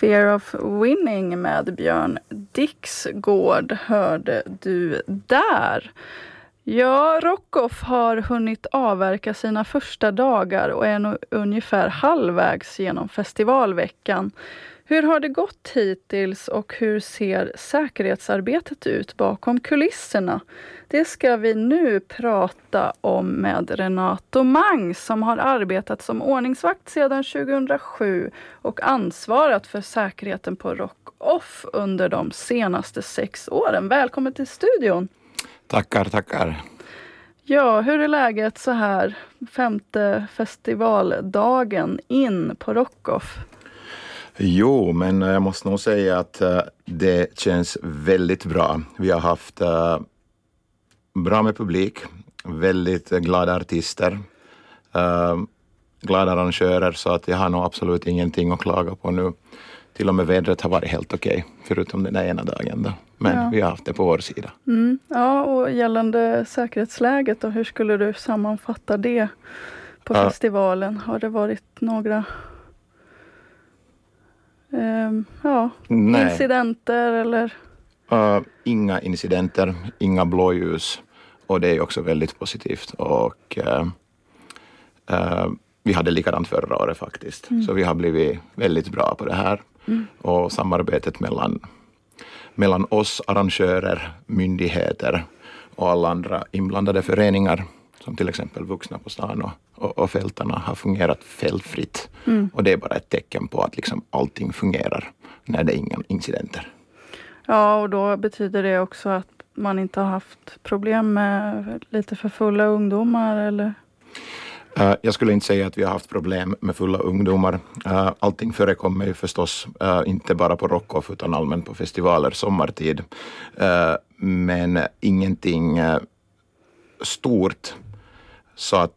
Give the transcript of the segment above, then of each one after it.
Fear of Winning med Björn Dixgård hörde du där. Ja, Rockoff har hunnit avverka sina första dagar och är nu ungefär halvvägs genom festivalveckan. Hur har det gått hittills och hur ser säkerhetsarbetet ut bakom kulisserna? Det ska vi nu prata om med Renato Mang som har arbetat som ordningsvakt sedan 2007 och ansvarat för säkerheten på Rockoff under de senaste 6 åren. Välkommen till studion. Tackar. Ja, hur är läget så här 5:e festivaldagen in på Rockoff? Jo, men jag måste nog säga att det känns väldigt bra. Vi har haft bra med publik, väldigt glada artister, glada arrangörer, så att jag har nog absolut ingenting att klaga på nu. Till och med vädret har varit helt okej, förutom den ena dagen då. Men vi har haft det på vår sida. Ja, och gällande säkerhetsläget då, hur skulle du sammanfatta det på festivalen? Har det varit några incidenter eller? Inga incidenter, inga blåljus, och det är också väldigt positivt. Och vi hade likadant förra året faktiskt. Så vi har blivit väldigt bra på det här. Och samarbetet mellan oss arrangörer, myndigheter och alla andra inblandade föreningar, som till exempel Vuxna på stan och fältarna, har fungerat felfritt. Och det är bara ett tecken på att liksom allting fungerar när det är inga incidenter. Ja, och då betyder det också att man inte har haft problem med lite för fulla ungdomar, eller? Jag skulle inte säga att vi har haft problem med fulla ungdomar. Allting förekommer ju förstås inte bara på Rockoff utan allmänt på festivaler sommartid. Men ingenting stort. Så att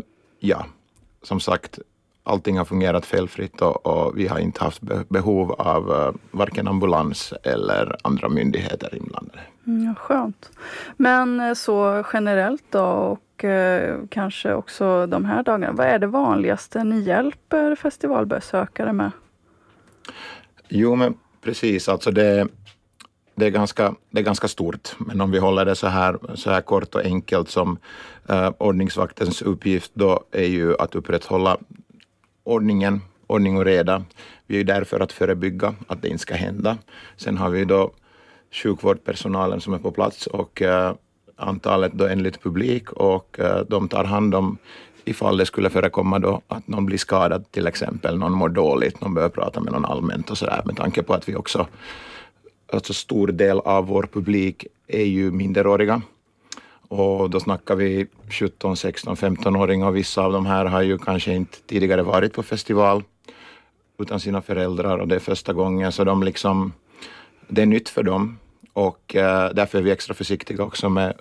som sagt, allting har fungerat felfritt och vi har inte haft behov av varken ambulans eller andra myndigheter inblandade. Skönt. Men så generellt då, och kanske också de här dagarna, vad är det vanligaste ni hjälper festivalbesökare med? Jo, men precis, alltså det är ganska stort, men om vi håller det så här kort och enkelt, som ordningsvaktens uppgift då är ju att upprätthålla ordning och reda. Vi är ju där för att förebygga att det inte ska hända. Sen har vi då sjukvårdspersonalen som är på plats och antalet då enligt publik, och de tar hand om ifall det skulle förekomma då att någon blir skadad, till exempel någon mår dåligt, någon behöver prata med någon allmänt och sådär, med tanke på att vi också, alltså stor del av vår publik är ju minderåriga. Och då snackar vi 17, 16, 15-åringar, och vissa av de här har ju kanske inte tidigare varit på festival utan sina föräldrar, och det är första gången, så det är nytt för dem. Och därför är vi extra försiktiga också med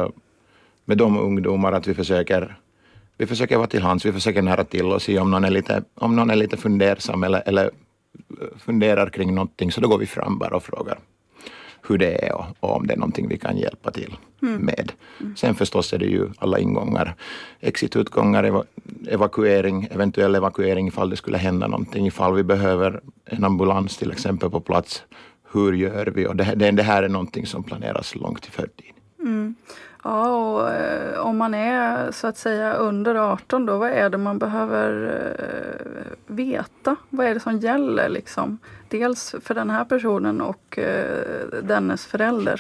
de ungdomar, att vi försöker vara till hands, vi försöker nära till och se om någon är lite fundersam eller funderar kring någonting, så då går vi fram bara och frågar hur det är och om det är någonting vi kan hjälpa till med. Sen förstås är det ju alla ingångar, exitutgångar, eventuell evakuering ifall det skulle hända någonting, ifall vi behöver en ambulans till exempel på plats. Hur gör vi? Och det här är någonting som planeras långt i förtid. Ja, och om man är så att säga under 18 då, vad är det man behöver veta? Vad är det som gäller liksom? Dels för den här personen och dennes förälder.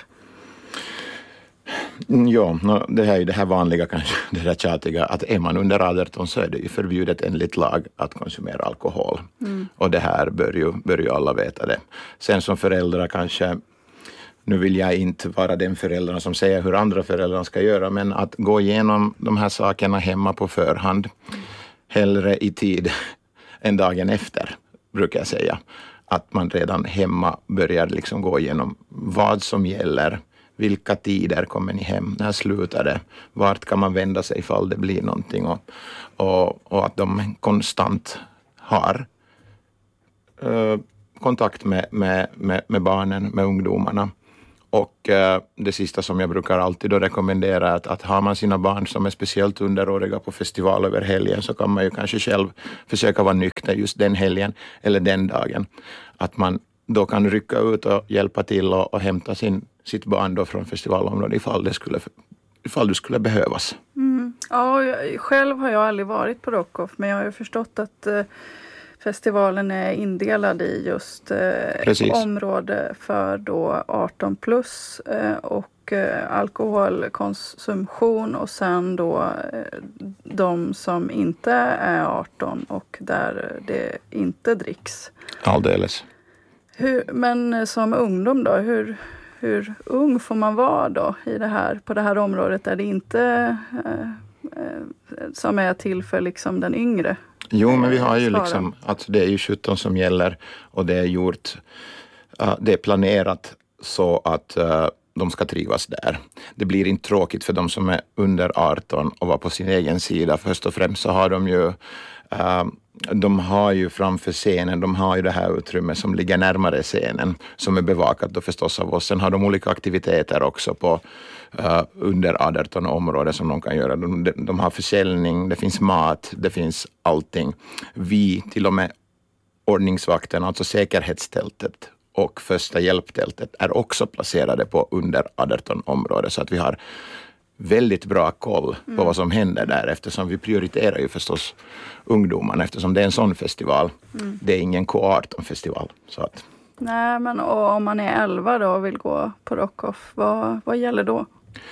Ja, det här är det här vanliga kanske, det där tjatiga, att är man under 18 så är det ju förbjudet enligt lag att konsumera alkohol. Och det här bör ju alla veta det. Sen som föräldrar kanske, nu vill jag inte vara den föräldern som säger hur andra föräldrar ska göra, men att gå igenom de här sakerna hemma på förhand, hellre i tid än dagen efter, brukar jag säga. Att man redan hemma börjar liksom gå igenom vad som gäller. Vilka tider kommer ni hem? När slutar det? Vart kan man vända sig ifall det blir någonting? Och att de konstant har kontakt med barnen, med ungdomarna. Och det sista som jag brukar alltid då rekommendera är att har man sina barn som är speciellt underåriga på festival över helgen, så kan man ju kanske själv försöka vara nykter just den helgen eller den dagen. Att man då kan rycka ut och hjälpa till och hämta sitt barn då från festivalområdet ifall du skulle behövas. Ja, själv har jag aldrig varit på Rockoff, men jag har ju förstått att festivalen är indelad i just område för då 18 plus och alkoholkonsumtion, och sen då de som inte är 18 och där det inte dricks. Alldeles. Men som ungdom då, hur ung får man vara då på det här området där det inte som är till för liksom den yngre? Jo, men vi har ju liksom att det är ju 17 som gäller, och det är gjort, det är planerat så att de ska trivas där. Det blir inte tråkigt för de som är under 18 och vara på sin egen sida. Först och främst så har de har ju framför scenen, de har ju det här utrymmet som ligger närmare scenen, som är bevakat då förstås av oss. Sen har de olika aktiviteter också på under 18 områden som de kan göra. De har försäljning, det finns mat, det finns allting. Vi, till och med ordningsvakten, alltså säkerhetstältet och första hjälptältet, är också placerade på under 18 områden, så att vi har väldigt bra koll på vad som händer där, eftersom vi prioriterar ju förstås ungdomarna, eftersom det är en sån festival. Det är ingen K18-festival. Så att. Nej, men om man är 11 då och vill gå på Rockoff, vad gäller då?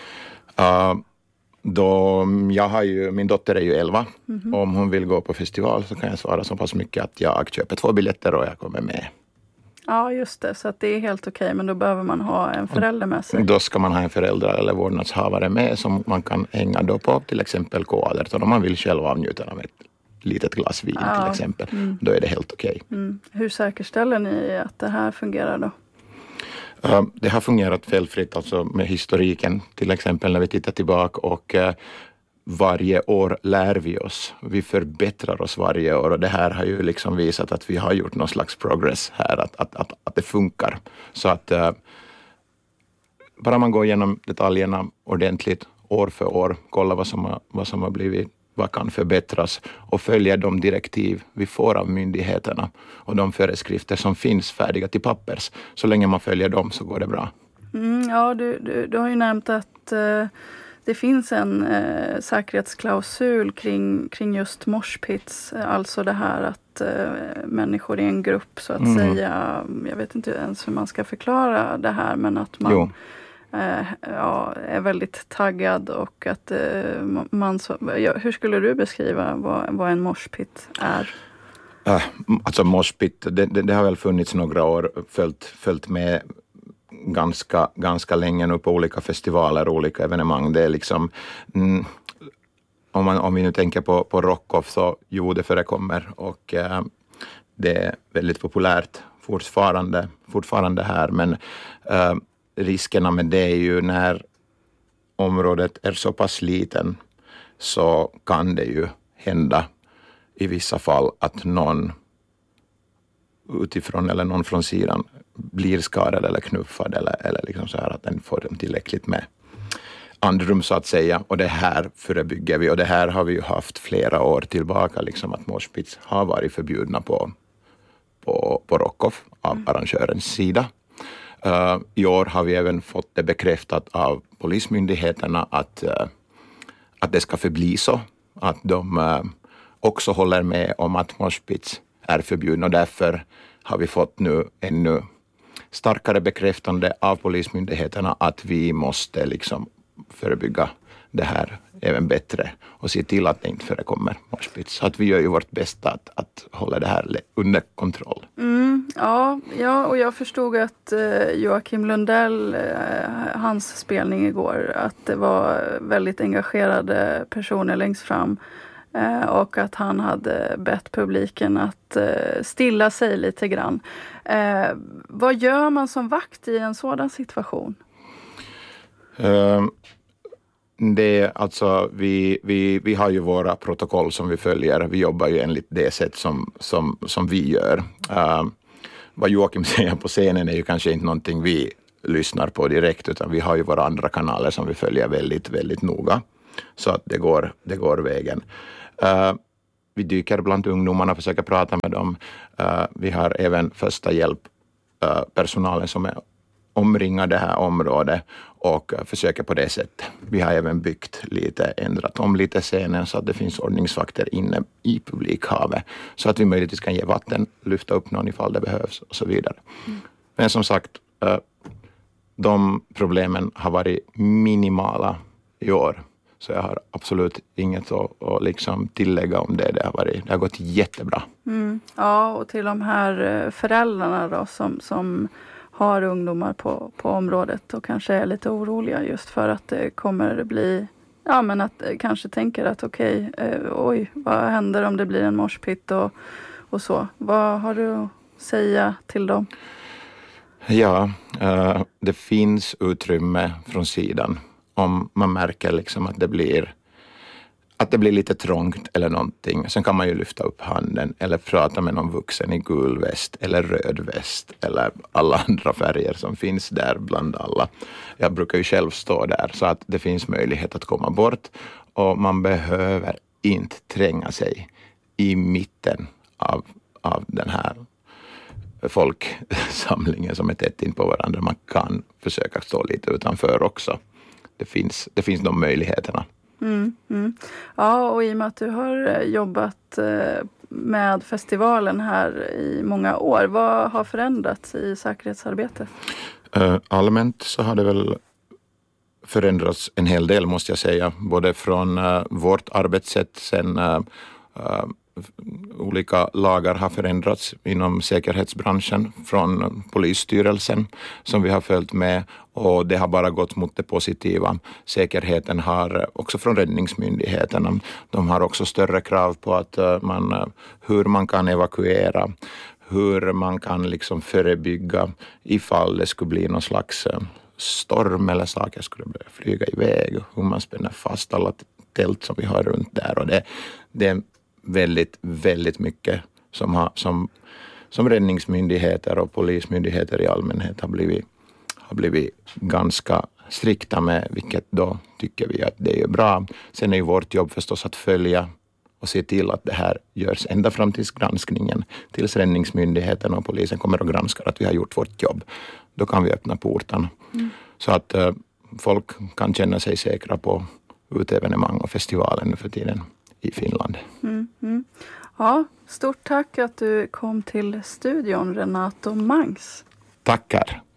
Min dotter är ju 11. Om hon vill gå på festival så kan jag svara så pass mycket att jag köper 2 biljetter och jag kommer med. Ja, just det. Så att det är helt okej, men då behöver man ha en förälder med sig. Då ska man ha en förälder eller vårdnadshavare med som man kan hänga då på till exempel K18 om man vill själv avnjuta av ett litet glas vin till exempel. Då är det helt okej. Hur säkerställer ni att det här fungerar då? Det har fungerat felfritt, alltså med historiken till exempel när vi tittar tillbaka, och varje år lär vi oss. Vi förbättrar oss varje år, och det här har ju liksom visat att vi har gjort någon slags progress här, att det funkar. Så att bara man går igenom detaljerna ordentligt år för år, kolla vad som har blivit, vad kan förbättras och följa de direktiv vi får av myndigheterna och de föreskrifter som finns färdiga till pappers. Så länge man följer dem så går det bra. Ja, du har ju nämnt att det finns en säkerhetsklausul kring just moshpits, alltså det här att människor i en grupp så att säga, jag vet inte ens hur man ska förklara det här, men att man är väldigt taggad och att hur skulle du beskriva vad en moshpit är? Alltså moshpit, det har väl funnits några år, följt med ganska länge nu på olika festivaler, olika evenemang. Det är liksom om vi nu tänker på Rockoff, så det förekommer, och det är väldigt populärt fortfarande här, men riskerna med det är ju när området är så pass liten, så kan det ju hända i vissa fall att någon utifrån eller någon från sidan blir skadad eller knuffad eller liksom så här, att den får dem tillräckligt med andrum så att säga. Och det här förebygger vi, och det här har vi ju haft flera år tillbaka, liksom att moshpits har varit förbjudna på Rockoff av arrangörens sida. I år har vi även fått det bekräftat av polismyndigheterna att det ska förbli så, att de också håller med om att moshpits är förbjudna, och därför har vi fått nu ännu starkare bekräftande av polismyndigheterna att vi måste liksom förebygga det här även bättre och se till att det inte förekommer moshpits. Så att vi gör ju vårt bästa att hålla det här under kontroll. Ja, och jag förstod att Joakim Lundell, hans spelning igår, att det var väldigt engagerade personer längst fram. Och att han hade bett publiken att stilla sig lite grann. Vad gör man som vakt i en sådan situation? Det är alltså, vi har ju våra protokoll som vi följer. Vi jobbar ju enligt det sätt som vi gör. Vad Joakim säger på scenen är ju kanske inte någonting vi lyssnar på direkt, utan vi har ju våra andra kanaler som vi följer väldigt, väldigt noga. Så att det går vägen. Vi dyker bland ungdomarna och försöker prata med dem. Vi har även första hjälp personalen som är omringar det här området och försöker på det sättet. Vi har även ändrat om lite scenen så att det finns ordningsvakter inne i publikhavet så att vi möjligtvis kan ge vatten, lyfta upp någon ifall det behövs och så vidare. Men som sagt, de problemen har varit minimala i år. Så jag har absolut inget att liksom tillägga om det. Det har gått jättebra. Ja, och till de här föräldrarna då, som har ungdomar på området och kanske är lite oroliga just för att det kommer bli, ja men att kanske tänker att okej, vad händer om det blir en morspitt och så. Vad har du att säga till dem? Ja, det finns utrymme från sidan. Om man märker liksom att det blir lite trångt eller någonting. Sen kan man ju lyfta upp handen eller prata med någon vuxen i gul väst eller röd väst eller alla andra färger som finns där bland alla. Jag brukar ju själv stå där så att det finns möjlighet att komma bort och man behöver inte tränga sig i mitten av den här folksamlingen som är tätt in på varandra. Man kan försöka stå lite utanför också. Det finns de möjligheterna. Ja, och i och med att du har jobbat med festivalen här i många år, vad har förändrats i säkerhetsarbetet? Allmänt så har det väl förändrats en hel del måste jag säga. Både från vårt arbetssätt sen olika lagar har förändrats inom säkerhetsbranschen från polisstyrelsen som vi har följt med och det har bara gått mot det positiva. Säkerheten har också från räddningsmyndigheterna. De har också större krav på att hur man kan evakuera, hur man kan liksom förebygga ifall det skulle bli någon slags storm eller saker skulle börja flyga iväg, hur man spänner fast alla tält som vi har runt där och det är väldigt, väldigt mycket som räddningsmyndigheter och polismyndigheter i allmänhet har blivit ganska strikta med, vilket då tycker vi att det är bra. Sen är ju vårt jobb förstås att följa och se till att det här görs ända fram till granskningen, tills räddningsmyndigheten och polisen kommer och granskar att vi har gjort vårt jobb. Då kan vi öppna portarna. Så att folk kan känna sig säkra på utevenemang och festivalen nu för tiden i Finland. Ja, stort tack att du kom till studion, Renato Mangs. Tackar.